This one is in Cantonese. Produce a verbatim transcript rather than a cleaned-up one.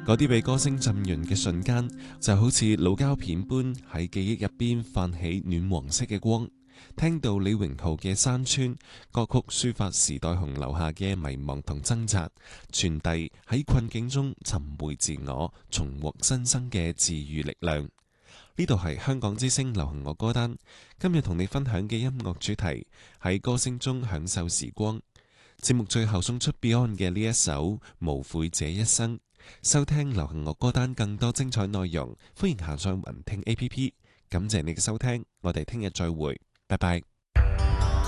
嗰啲被歌聲浸潤嘅瞬間，就好似老膠片般喺記憶入邊泛起暖黃色嘅光。聽到李榮浩嘅《山村》歌曲，抒發時代洪流下嘅迷茫同掙扎，傳遞喺困境中尋回自我、重獲新生嘅治愈力量。呢度係香港之聲流行樂歌單，今日同你分享嘅音樂主題喺歌聲中享受時光。節目最後送出 Beyond 嘅呢一首《無悔這一生》。收聽流行樂歌單更多精彩內容，歡迎下載雲聽 A P P。感謝你嘅收聽，我哋聽日再會，拜拜。